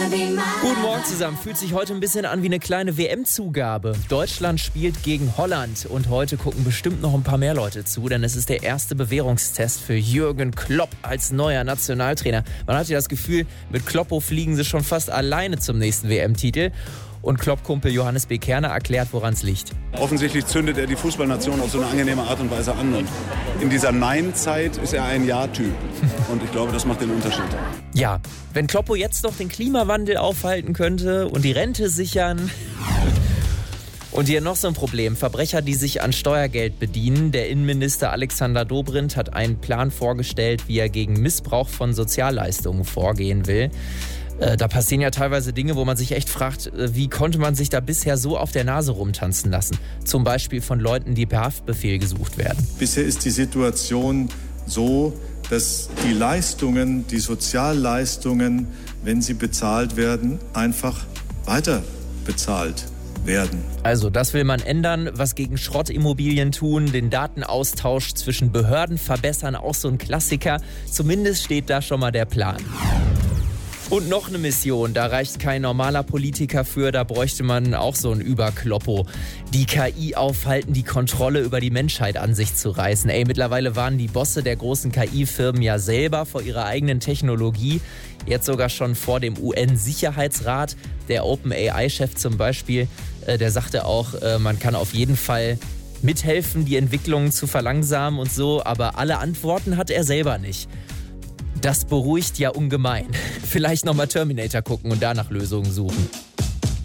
Guten Morgen zusammen. Fühlt sich heute ein bisschen an wie eine kleine WM-Zugabe. Deutschland spielt gegen Holland und heute gucken bestimmt noch ein paar mehr Leute zu, denn es ist der erste Bewährungstest für Jürgen Klopp als neuer Nationaltrainer. Man hat ja das Gefühl, mit Kloppo fliegen sie schon fast alleine zum nächsten WM-Titel. Und Klopp-Kumpel Johannes B. Kerner erklärt, woran es liegt. Offensichtlich zündet er die Fußballnation auf so eine angenehme Art und Weise an. Und in dieser Nein-Zeit ist er ein Ja-Typ. Und ich glaube, das macht den Unterschied. Ja, wenn Kloppo jetzt noch den Klimawandel aufhalten könnte und die Rente sichern. Und hier noch so ein Problem. Verbrecher, die sich an Steuergeld bedienen. Der Innenminister Alexander Dobrindt hat einen Plan vorgestellt, wie er gegen Missbrauch von Sozialleistungen vorgehen will. Da passieren ja teilweise Dinge, wo man sich echt fragt, wie konnte man sich da bisher so auf der Nase rumtanzen lassen? Zum Beispiel von Leuten, die per Haftbefehl gesucht werden. Bisher ist die Situation so, dass die Leistungen, die Sozialleistungen, wenn sie bezahlt werden, einfach weiter bezahlt werden. Also das will man ändern, was gegen Schrottimmobilien tun, den Datenaustausch zwischen Behörden verbessern, auch so ein Klassiker. Zumindest steht da schon mal der Plan. Und noch eine Mission, da reicht kein normaler Politiker für, da bräuchte man auch so ein Überkloppo. Die KI aufhalten, die Kontrolle über die Menschheit an sich zu reißen. Mittlerweile warnen die Bosse der großen KI-Firmen ja selber vor ihrer eigenen Technologie. Jetzt sogar schon vor dem UN-Sicherheitsrat. Der OpenAI-Chef zum Beispiel, der sagte auch, man kann auf jeden Fall mithelfen, die Entwicklungen zu verlangsamen und so. Aber alle Antworten hat er selber nicht. Das beruhigt ja ungemein. Vielleicht nochmal Terminator gucken und danach Lösungen suchen.